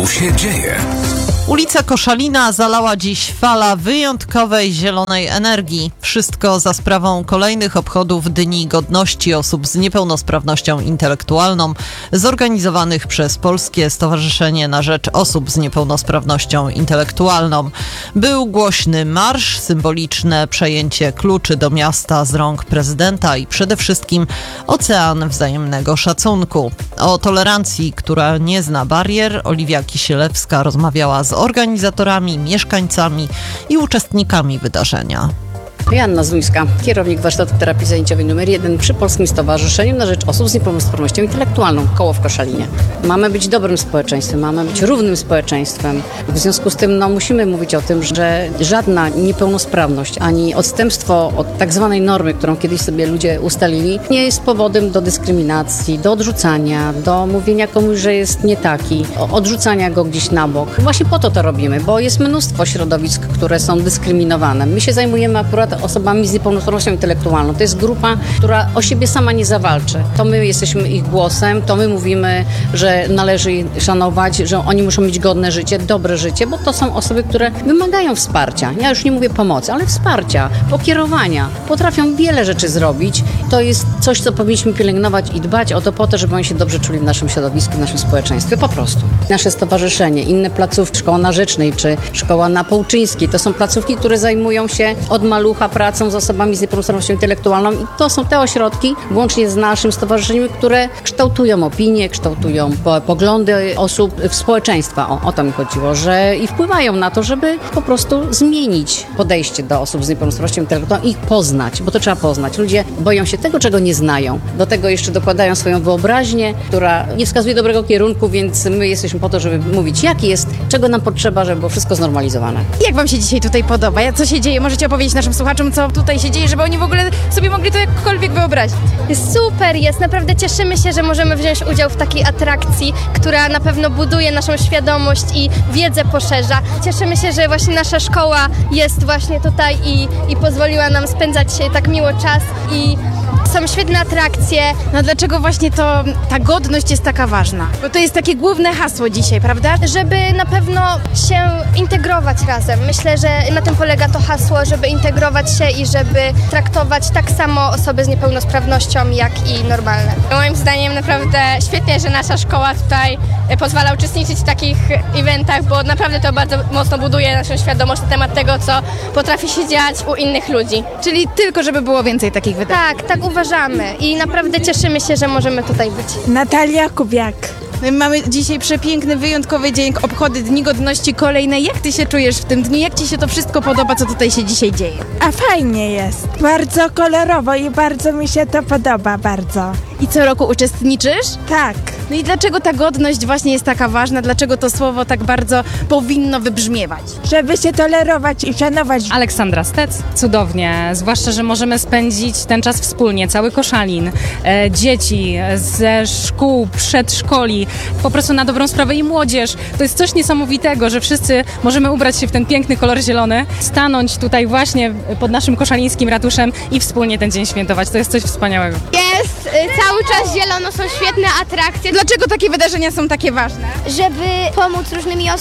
Tu się dzieje. Ulica Koszalina zalała dziś fala wyjątkowej zielonej energii. Wszystko za sprawą kolejnych obchodów Dni Godności Osób z Niepełnosprawnością Intelektualną zorganizowanych przez Polskie Stowarzyszenie na Rzecz Osób z Niepełnosprawnością Intelektualną. Był głośny marsz, symboliczne przejęcie kluczy do miasta z rąk prezydenta i przede wszystkim ocean wzajemnego szacunku. O tolerancji, która nie zna barier, Oliwia Kisielewska rozmawiała z organizatorami, mieszkańcami i uczestnikami wydarzenia. Joanna Zluńska, kierownik warsztatu terapii zajęciowej nr 1 przy Polskim Stowarzyszeniu na Rzecz Osób z Niepełnosprawnością Intelektualną, koło w Koszalinie. Mamy być dobrym społeczeństwem, mamy być równym społeczeństwem. W związku z tym musimy mówić o tym, że żadna niepełnosprawność ani odstępstwo od tak zwanej normy, którą kiedyś sobie ludzie ustalili, nie jest powodem do dyskryminacji, do odrzucania, do mówienia komuś, że jest nie taki, odrzucania go gdzieś na bok. Właśnie po to robimy, bo jest mnóstwo środowisk, które są dyskryminowane. My się zajmujemy akurat osobami z niepełnosprawnością intelektualną. To jest grupa, która o siebie sama nie zawalczy. To my jesteśmy ich głosem, to my mówimy, że należy ich szanować, że oni muszą mieć godne życie, dobre życie, bo to są osoby, które wymagają wsparcia. Ja już nie mówię pomocy, ale wsparcia, pokierowania. Potrafią wiele rzeczy zrobić. To jest coś, co powinniśmy pielęgnować i dbać o to po to, żeby oni się dobrze czuli w naszym środowisku, w naszym społeczeństwie. Po prostu. Nasze stowarzyszenie, inne placówki, Szkoła na Rzecznej czy Szkoła na Połczyńskiej, to są placówki, które zajmują się od malucha pracą z osobami z niepełnosprawnością intelektualną i to są te ośrodki, łącznie z naszym stowarzyszeniem, które kształtują opinie, kształtują poglądy osób w społeczeństwa. O to mi chodziło, że i wpływają na to, żeby po prostu zmienić podejście do osób z niepełnosprawnością intelektualną i ich poznać, bo to trzeba poznać. Ludzie boją się tego, czego nie znają. Do tego jeszcze dokładają swoją wyobraźnię, która nie wskazuje dobrego kierunku, więc my jesteśmy po to, żeby mówić, jaki jest, czego nam potrzeba, żeby było wszystko znormalizowane. Jak wam się dzisiaj tutaj podoba? Co się dzieje? Możecie opowiedzieć naszym słuchaczom, co tutaj się dzieje, żeby oni w ogóle sobie mogli to jakkolwiek wyobrazić. Jest super, naprawdę cieszymy się, że możemy wziąć udział w takiej atrakcji, która na pewno buduje naszą świadomość i wiedzę poszerza. Cieszymy się, że właśnie nasza szkoła jest właśnie tutaj i pozwoliła nam spędzać tak miło czas i są świetne atrakcje. No dlaczego właśnie ta godność jest taka ważna? Bo to jest takie główne hasło dzisiaj, prawda? Żeby na pewno się integrować razem. Myślę, że na tym polega to hasło, żeby integrować się i żeby traktować tak samo osoby z niepełnosprawnością, jak i normalne. Moim zdaniem naprawdę świetnie, że nasza szkoła tutaj pozwala uczestniczyć w takich eventach, bo naprawdę to bardzo mocno buduje naszą świadomość na temat tego, co potrafi się dziać u innych ludzi. Czyli tylko, żeby było więcej takich wydarzeń. Tak uważamy i naprawdę cieszymy się, że możemy tutaj być. Natalia Kubiak. My mamy dzisiaj przepiękny, wyjątkowy dzień, obchody Dni Godności kolejne. Jak ty się czujesz w tym dniu? Jak ci się to wszystko podoba, co tutaj się dzisiaj dzieje? A fajnie jest. Bardzo kolorowo i bardzo mi się to podoba, bardzo. I co roku uczestniczysz? Tak. No i dlaczego ta godność właśnie jest taka ważna? Dlaczego to słowo tak bardzo powinno wybrzmiewać? Żeby się tolerować i szanować. Aleksandra Stec. Cudownie, zwłaszcza, że możemy spędzić ten czas wspólnie, cały Koszalin, dzieci ze szkół, przedszkoli, po prostu na dobrą sprawę i młodzież. To jest coś niesamowitego, że wszyscy możemy ubrać się w ten piękny kolor zielony, stanąć tutaj właśnie pod naszym koszalińskim ratuszem i wspólnie ten dzień świętować. To jest coś wspaniałego. Jest cały czas zielono, są świetne atrakcje. Dlaczego takie wydarzenia są takie ważne? Żeby pomóc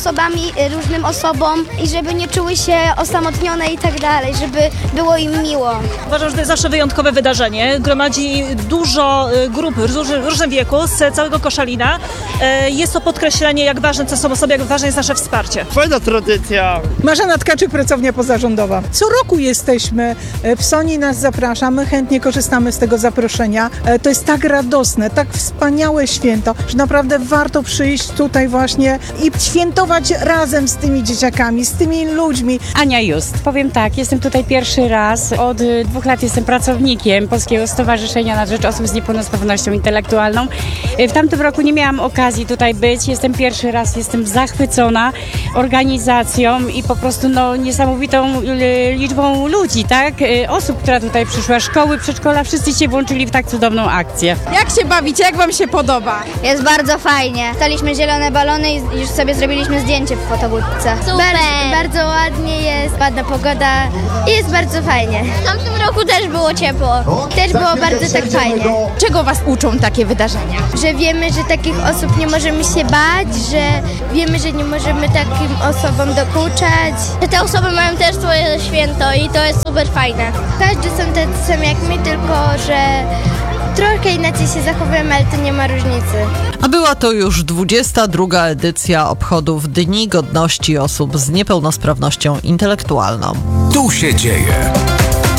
różnym osobom i żeby nie czuły się osamotnione i tak dalej, żeby było im miło. Uważam, że to jest zawsze wyjątkowe wydarzenie. Gromadzi dużo grup w różnym wieku z całego Koszalina. Jest to podkreślenie, jak ważne to są osoby, jak ważne jest nasze wsparcie. Fajna tradycja. Marzena Tkaczyk, pracownia pozarządowa. Co roku jesteśmy, w Soni nas zaprasza, my chętnie korzystamy z tego zaproszenia. To jest tak radosne, tak wspaniałe święto, że naprawdę warto przyjść tutaj właśnie i świętować razem z tymi dzieciakami, z tymi ludźmi. Ania Just. Powiem tak, jestem tutaj pierwszy raz. Od 2 lat jestem pracownikiem Polskiego Stowarzyszenia na Rzecz Osób z Niepełnosprawnością Intelektualną. W tamtym roku nie miałam okazji tutaj być. Jestem pierwszy raz, jestem zachwycona organizacją i po prostu niesamowitą liczbą ludzi, tak? Osób, która tutaj przyszła, szkoły, przedszkola, wszyscy się włączyli w tak cudowną akcję. Jak się bawicie? Jak wam się podoba? Jest bardzo fajnie. Staliśmy zielone balony i już sobie zrobiliśmy zdjęcie w fotobudce. Super! Bardzo ładnie jest, ładna pogoda i jest bardzo fajnie. W tamtym roku też było ciepło. Też było bardzo tak fajnie. Czego was uczą takie wydarzenia? Że wiemy, że takich osób nie możemy się bać, że wiemy, że nie możemy takim osobom dokuczać. Że te osoby mają też swoje święto i to jest super fajne. Każdy są tacy sami jak my, tylko że trochę inaczej się zachowujemy, ale to nie ma różnicy. A była to już 22. edycja obchodów Dni Godności Osób z Niepełnosprawnością Intelektualną. Tu się dzieje.